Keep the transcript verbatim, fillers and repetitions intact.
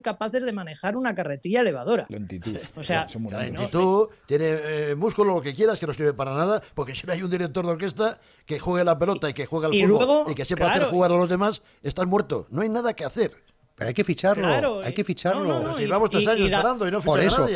capaces de manejar una carretilla elevadora. Lentitud. O sea, Son muy La lentos. lentitud, tiene eh, músculo, lo que quieras, que no sirve para nada, porque si no hay un director de orquesta que juegue la pelota y que juegue al Y fútbol luego, y que sepa claro, hacer jugar a los demás, estás muerto. No hay nada que hacer. Pero hay que ficharlo, Claro, hay que y- ficharlo. no, no, no, Si y- llevamos tres y- años y da- esperando y no Por fichan a eso, nadie.